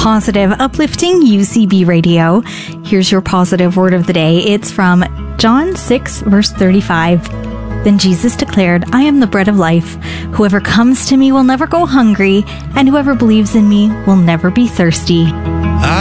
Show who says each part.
Speaker 1: positive, uplifting UCB Radio. Here's your positive word of the day. It's from John 6, verse 35. Then Jesus declared, I am the bread of life. Whoever comes to me will never go hungry, and whoever believes in me will never be thirsty.